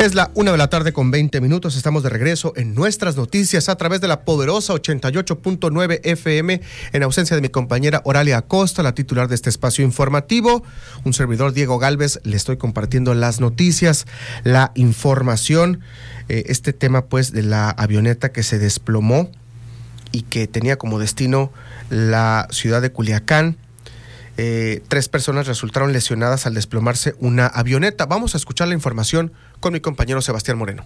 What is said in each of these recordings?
Es la 1:20 p.m. Estamos de regreso en nuestras noticias a través de la poderosa 88.9 FM, en ausencia de mi compañera Oralia Acosta, la titular de este espacio informativo. Un servidor, Diego Gálvez, le estoy compartiendo las noticias, la información, este tema pues de la avioneta que se desplomó y que tenía como destino la ciudad de Culiacán. 3 personas resultaron lesionadas al desplomarse una avioneta. Vamos a escuchar la información con mi compañero Sebastián Moreno.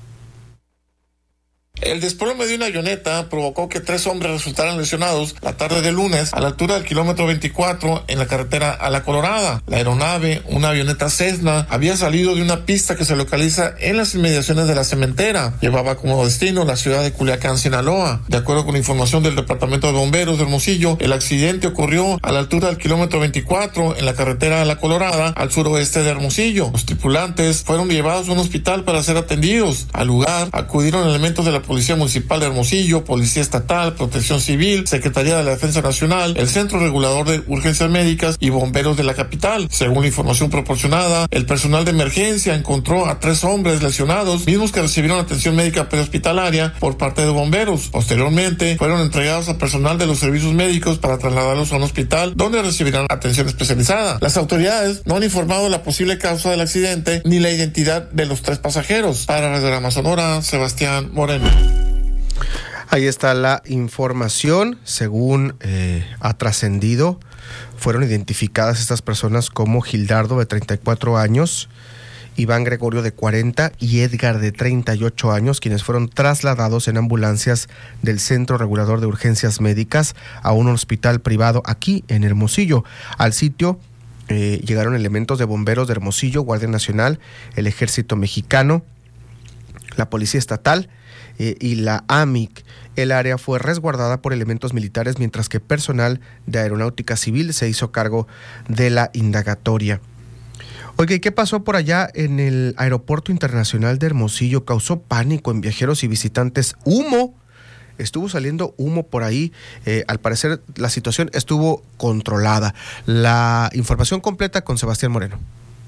El desplome de una avioneta provocó que 3 hombres resultaran lesionados la tarde del lunes a la altura del kilómetro 24 en la carretera a La Colorada. La aeronave, una avioneta Cessna, había salido de una pista que se localiza en las inmediaciones de la cementera. Llevaba como destino la ciudad de Culiacán, Sinaloa. De acuerdo con información del Departamento de Bomberos de Hermosillo, el accidente ocurrió a la altura del kilómetro 24 en la carretera a La Colorada, al suroeste de Hermosillo. Los tripulantes fueron llevados a un hospital para ser atendidos. Al lugar acudieron elementos de la Policía Municipal de Hermosillo, Policía Estatal, Protección Civil, Secretaría de la Defensa Nacional, el Centro Regulador de Urgencias Médicas y bomberos de la capital. Según la información proporcionada, el personal de emergencia encontró a 3 hombres lesionados, mismos que recibieron atención médica prehospitalaria por parte de bomberos. Posteriormente, fueron entregados al personal de los servicios médicos para trasladarlos a un hospital donde recibirán atención especializada. Las autoridades no han informado la posible causa del accidente ni la identidad de los 3 pasajeros. Para Radiograma Sonora, Sebastián Moreno. Ahí está la información. Según ha trascendido, fueron identificadas estas personas como Gildardo, de 34 años, Iván Gregorio, de 40, y Edgar, de 38 años, quienes fueron trasladados en ambulancias del Centro Regulador de Urgencias Médicas a un hospital privado aquí en Hermosillo. Al sitio llegaron elementos de bomberos de Hermosillo, Guardia Nacional, el Ejército Mexicano, la Policía Estatal y la AMIC. El área fue resguardada por elementos militares, mientras que personal de Aeronáutica Civil se hizo cargo de la indagatoria. Oye, ¿qué pasó por allá en el Aeropuerto Internacional de Hermosillo? Causó pánico en viajeros y visitantes. Humo. Estuvo saliendo humo por ahí. Al parecer la situación estuvo controlada. La información completa con Sebastián Moreno.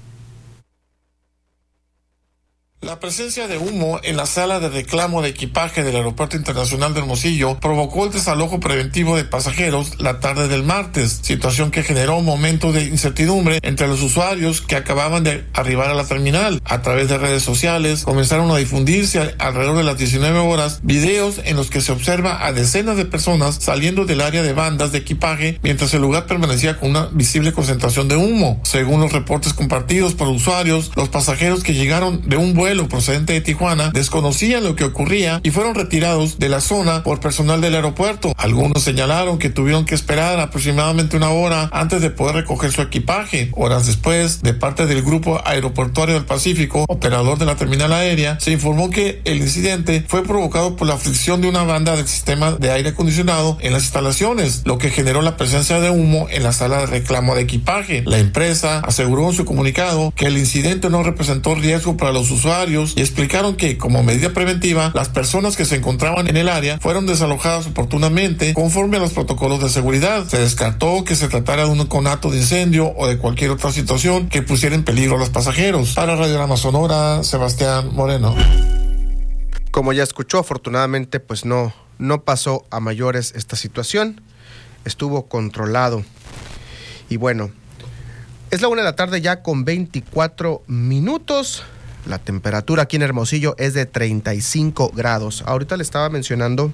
La presencia de humo en la sala de reclamo de equipaje del Aeropuerto Internacional de Hermosillo provocó el desalojo preventivo de pasajeros la tarde del martes, situación que generó un momento de incertidumbre entre los usuarios que acababan de arribar a la terminal. A través de redes sociales comenzaron a difundirse alrededor de las 19 horas videos en los que se observa a decenas de personas saliendo del área de bandas de equipaje mientras el lugar permanecía con una visible concentración de humo. Según los reportes compartidos por usuarios, los pasajeros que llegaron de un vuelo procedente de Tijuana desconocían lo que ocurría y fueron retirados de la zona por personal del aeropuerto. Algunos señalaron que tuvieron que esperar aproximadamente 1 hora antes de poder recoger su equipaje. Horas después, de parte del Grupo Aeroportuario del Pacífico, operador de la terminal aérea, se informó que el incidente fue provocado por la fricción de una banda del sistema de aire acondicionado en las instalaciones, lo que generó la presencia de humo en la sala de reclamo de equipaje. La empresa aseguró en su comunicado que el incidente no representó riesgo para los usuarios y explicaron que, como medida preventiva, las personas que se encontraban en el área fueron desalojadas oportunamente conforme a los protocolos de seguridad. Se descartó que se tratara de un conato de incendio o de cualquier otra situación que pusiera en peligro a los pasajeros. Para Radiograma Sonora, Sebastián Moreno. Como ya escuchó, afortunadamente pues no pasó a mayores esta situación. Estuvo controlado. Y bueno, es la 1:00 p.m. ya con 24 minutos. La temperatura aquí en Hermosillo es de 35 grados. Ahorita le estaba mencionando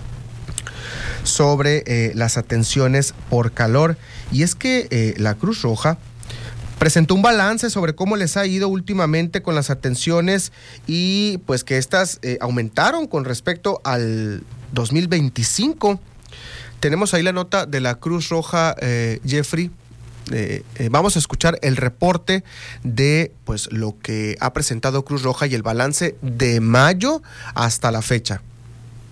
sobre las atenciones por calor, y es que la Cruz Roja presentó un balance sobre cómo les ha ido últimamente con las atenciones y pues que estas aumentaron con respecto al 2025. Tenemos ahí la nota de la Cruz Roja, Jeffrey. Vamos a escuchar el reporte de pues lo que ha presentado Cruz Roja y el balance de mayo hasta la fecha.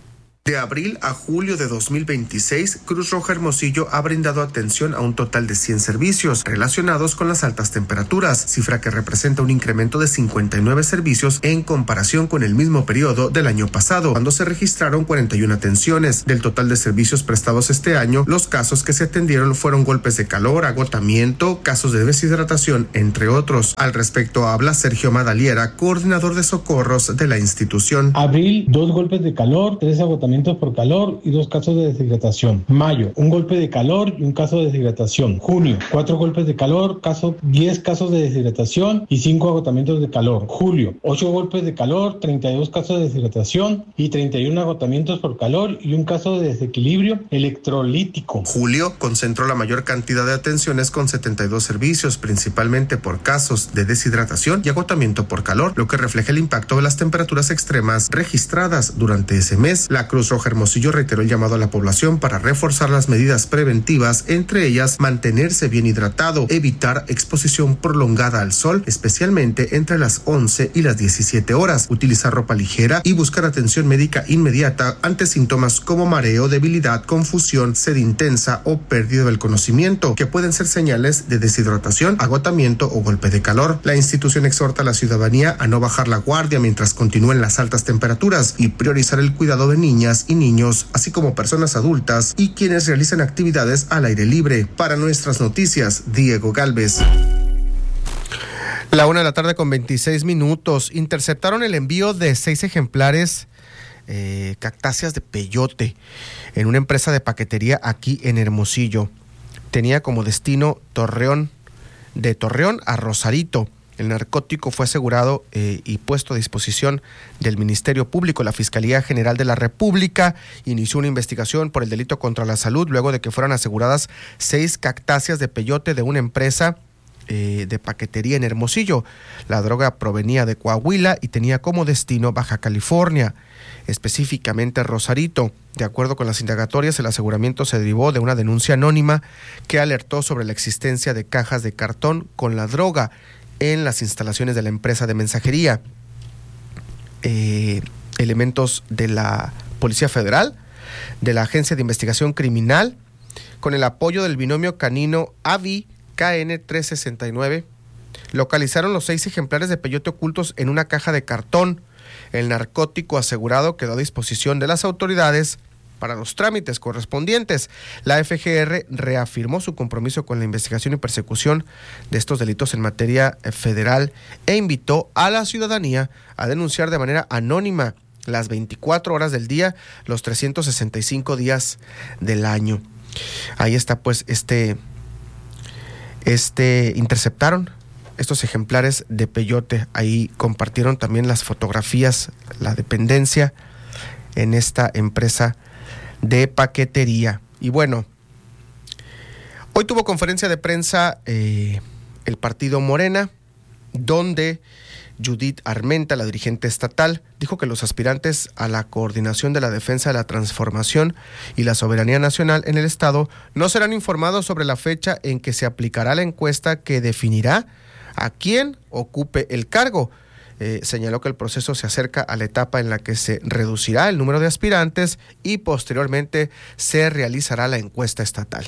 De abril a julio de 2026, Cruz Roja Hermosillo ha brindado atención a un total de 100 servicios relacionados con las altas temperaturas, cifra que representa un incremento de 59 servicios en comparación con el mismo periodo del año pasado, cuando se registraron 41 atenciones. Del total de servicios prestados este año, los casos que se atendieron fueron golpes de calor, agotamiento, casos de deshidratación, entre otros. Al respecto habla Sergio Madaliera, coordinador de socorros de la institución. Abril, 2 golpes de calor, 3 agotamientos por calor y 2 casos de deshidratación. Mayo, 1 golpe de calor y 1 caso de deshidratación. Junio, 4 golpes de calor, 10 casos de deshidratación y 5 agotamientos de calor. Julio, 8 golpes de calor, 32 casos de deshidratación y 31 agotamientos por calor y 1 caso de desequilibrio electrolítico. Julio concentró la mayor cantidad de atenciones con 72 servicios, principalmente por casos de deshidratación y agotamiento por calor, lo que refleja el impacto de las temperaturas extremas registradas durante ese mes. La Cruz Roja Hermosillo reiteró el llamado a la población para reforzar las medidas preventivas, entre ellas mantenerse bien hidratado, evitar exposición prolongada al sol, especialmente entre las 11 y las 17 horas, utilizar ropa ligera y buscar atención médica inmediata ante síntomas como mareo, debilidad, confusión, sed intensa o pérdida del conocimiento, que pueden ser señales de deshidratación, agotamiento o golpe de calor. La institución exhorta a la ciudadanía a no bajar la guardia mientras continúen las altas temperaturas y priorizar el cuidado de niñas y niños, así como personas adultas y quienes realizan actividades al aire libre. Para Nuestras Noticias, Diego Gálvez. 1:26 p.m. Interceptaron el envío de 6 ejemplares cactáceas de peyote en una empresa de paquetería aquí en Hermosillo. Tenía como destino de Torreón a Rosarito. El narcótico fue asegurado y puesto a disposición del Ministerio Público. La Fiscalía General de la República inició una investigación por el delito contra la salud luego de que fueran aseguradas 6 cactáceas de peyote de una empresa de paquetería en Hermosillo. La droga provenía de Coahuila y tenía como destino Baja California, específicamente Rosarito. De acuerdo con las indagatorias, el aseguramiento se derivó de una denuncia anónima que alertó sobre la existencia de cajas de cartón con la droga en las instalaciones de la empresa de mensajería. Elementos de la Policía Federal, de la Agencia de Investigación Criminal, con el apoyo del binomio canino AVI KN 369, localizaron los 6 ejemplares de peyote ocultos en una caja de cartón. El narcótico asegurado quedó a disposición de las autoridades para los trámites correspondientes. La FGR reafirmó su compromiso con la investigación y persecución de estos delitos en materia federal e invitó a la ciudadanía a denunciar de manera anónima las 24 horas del día, los 365 días del año. Ahí está pues interceptaron estos ejemplares de peyote. Ahí compartieron también las fotografías, la dependencia en esta empresa de paquetería. Y bueno, hoy tuvo conferencia de prensa el partido Morena, donde Judith Armenta, la dirigente estatal, dijo que los aspirantes a la coordinación de la defensa de la transformación y la soberanía nacional en el estado no serán informados sobre la fecha en que se aplicará la encuesta que definirá a quién ocupe el cargo. Señaló que el proceso se acerca a la etapa en la que se reducirá el número de aspirantes y posteriormente se realizará la encuesta estatal.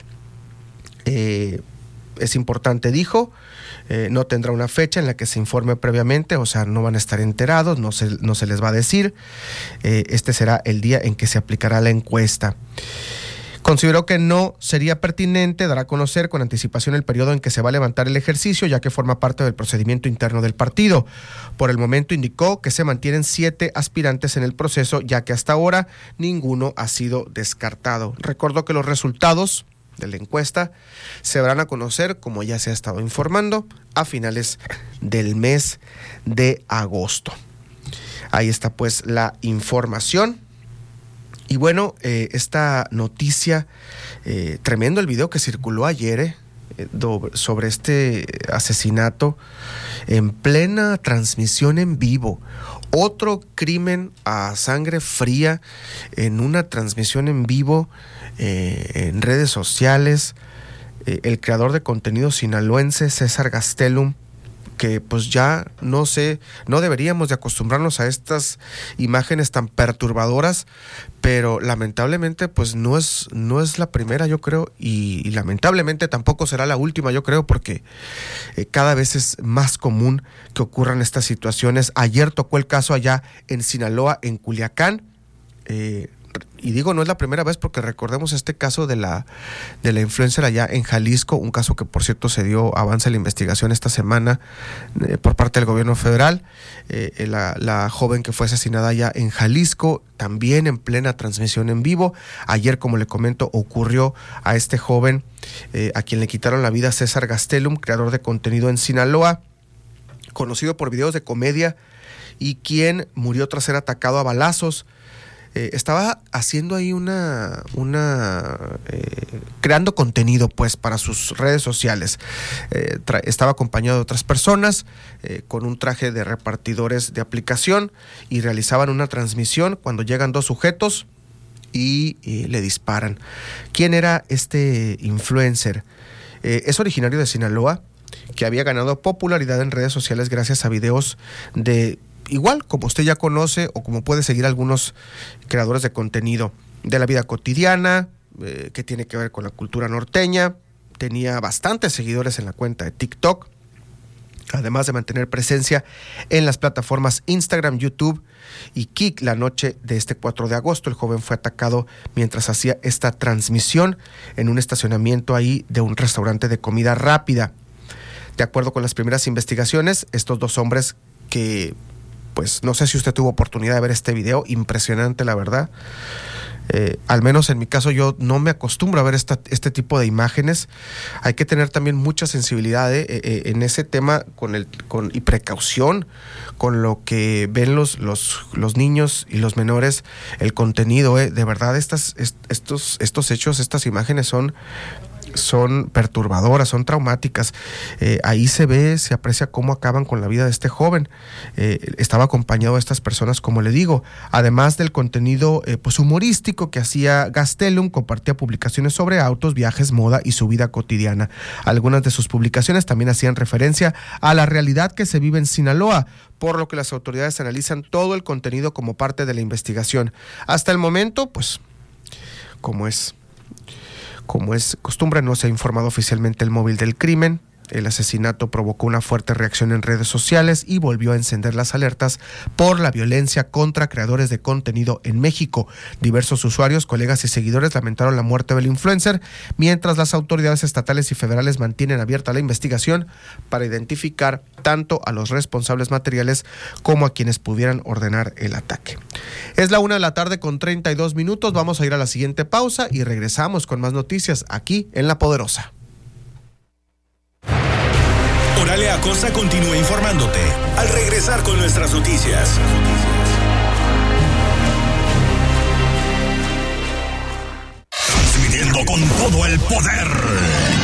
Es importante, dijo, no tendrá una fecha en la que se informe previamente, o sea, no van a estar enterados, no se les va a decir. Este será el día en que se aplicará la encuesta. Consideró que no sería pertinente dar a conocer con anticipación el periodo en que se va a levantar el ejercicio, ya que forma parte del procedimiento interno del partido. Por el momento indicó que se mantienen 7 aspirantes en el proceso, ya que hasta ahora ninguno ha sido descartado. Recordó que los resultados de la encuesta se darán a conocer, como ya se ha estado informando, a finales del mes de agosto. Ahí está pues la información. Y bueno, esta noticia, tremendo el video que circuló ayer sobre este asesinato en plena transmisión en vivo. Otro crimen a sangre fría en una transmisión en vivo en redes sociales. El creador de contenido sinaloense César Gastelum que pues ya no deberíamos de acostumbrarnos a estas imágenes tan perturbadoras, pero lamentablemente pues no es la primera, yo creo, y lamentablemente tampoco será la última, yo creo, porque cada vez es más común que ocurran estas situaciones. Ayer tocó el caso allá en Sinaloa, en Culiacán, y digo no es la primera vez porque recordemos este caso de la influencer allá en Jalisco, un caso que por cierto se dio avance en la investigación esta semana por parte del gobierno federal, la joven que fue asesinada allá en Jalisco, también en plena transmisión en vivo. Ayer, como le comento, ocurrió a este joven a quien le quitaron la vida, César Gastelum, creador de contenido en Sinaloa, conocido por videos de comedia y quien murió tras ser atacado a balazos. Estaba haciendo ahí creando contenido pues para sus redes sociales. Estaba acompañado de otras personas con un traje de repartidores de aplicación y realizaban una transmisión cuando llegan dos sujetos y le disparan. ¿Quién era este influencer? Es originario de Sinaloa, que había ganado popularidad en redes sociales gracias a videos de, igual como usted ya conoce o como puede seguir algunos creadores de contenido, de la vida cotidiana, que tiene que ver con la cultura norteña. Tenía bastantes seguidores en la cuenta de TikTok, además de mantener presencia en las plataformas Instagram, YouTube y Kik. La noche de este 4 de agosto, el joven fue atacado mientras hacía esta transmisión en un estacionamiento ahí de un restaurante de comida rápida. De acuerdo con las primeras investigaciones, estos dos hombres que, pues no sé si usted tuvo oportunidad de ver este video, impresionante la verdad. Al menos en mi caso yo no me acostumbro a ver este tipo de imágenes. Hay que tener también mucha sensibilidad en ese tema y precaución con lo que ven los niños y los menores, el contenido. De verdad estos hechos, estas imágenes son perturbadoras, son traumáticas. Ahí se aprecia cómo acaban con la vida de este joven. Estaba acompañado de estas personas, como le digo, además del contenido pues humorístico que hacía Gastelum. Compartía publicaciones sobre autos, viajes, moda y su vida cotidiana. Algunas de sus publicaciones también hacían referencia a la realidad que se vive en Sinaloa, por lo que las autoridades analizan todo el contenido como parte de la investigación. Hasta el momento, pues, como es costumbre, no se ha informado oficialmente el móvil del crimen. El asesinato provocó una fuerte reacción en redes sociales y volvió a encender las alertas por la violencia contra creadores de contenido en México. Diversos usuarios, colegas y seguidores lamentaron la muerte del influencer, mientras las autoridades estatales y federales mantienen abierta la investigación para identificar tanto a los responsables materiales como a quienes pudieran ordenar el ataque. Es la 1:32 p.m. Vamos a ir a la siguiente pausa y regresamos con más noticias aquí en La Poderosa. Oralia Acosta continúa informándote al regresar con nuestras noticias. Transmitiendo con todo el poder.